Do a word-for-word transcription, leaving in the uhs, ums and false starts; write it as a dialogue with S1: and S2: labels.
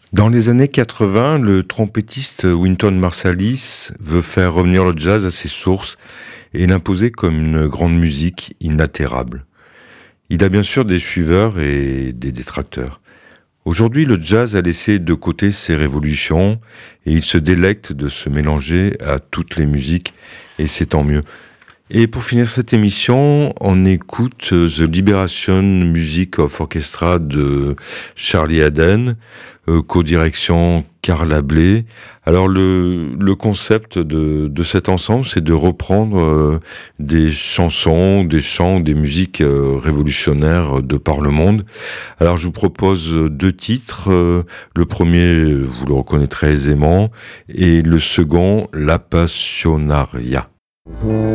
S1: Dans les années quatre-vingts, le trompettiste Wynton Marsalis veut faire revenir le jazz à ses sources et l'imposer comme une grande musique inaltérable. Il a bien sûr des suiveurs et des détracteurs. Aujourd'hui, le jazz a laissé de côté ses révolutions et il se délecte de se mélanger à toutes les musiques, et c'est tant mieux. Et pour finir cette émission, on écoute The Liberation Music of Orchestra de Charlie Haden, euh, co-direction Carla Bley. Alors le, le concept de, de cet ensemble, c'est de reprendre euh, des chansons, des chants, des musiques euh, révolutionnaires de par le monde. Alors je vous propose deux titres. Euh, le premier, vous le reconnaîtrez aisément, et le second, La Passionaria.